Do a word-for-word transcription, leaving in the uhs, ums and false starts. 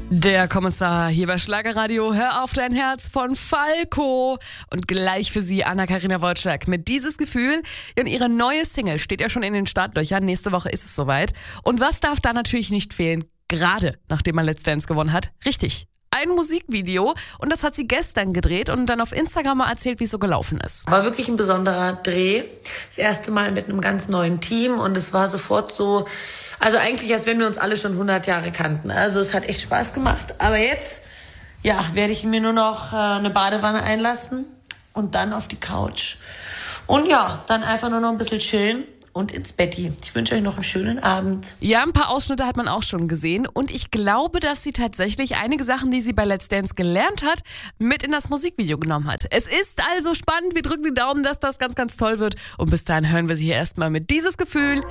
Der Kommissar hier bei Schlagerradio. Hör auf dein Herz von Falco. Und gleich für Sie Anna-Karina Wojcik mit Dieses Gefühl. Und ihre neue Single steht ja schon in den Startlöchern. Nächste Woche ist es soweit. Und was darf da natürlich nicht fehlen? Gerade nachdem man Let's Dance gewonnen hat. Richtig. Ein Musikvideo, und das hat sie gestern gedreht und dann auf Instagram mal erzählt, wie es so gelaufen ist. War wirklich ein besonderer Dreh. Das erste Mal mit einem ganz neuen Team und es war sofort so, also eigentlich, als wenn wir uns alle schon hundert Jahre kannten. Also es hat echt Spaß gemacht. Aber jetzt, ja, werde ich mir nur noch äh, eine Badewanne einlassen und dann auf die Couch. Und ja, dann einfach nur noch ein bisschen chillen. Und ins Betti. Ich wünsche euch noch einen schönen Abend. Ja, ein paar Ausschnitte hat man auch schon gesehen. Und ich glaube, dass sie tatsächlich einige Sachen, die sie bei Let's Dance gelernt hat, mit in das Musikvideo genommen hat. Es ist also spannend. Wir drücken die Daumen, dass das ganz, ganz toll wird. Und bis dahin hören wir sie hier erstmal mit Dieses Gefühl.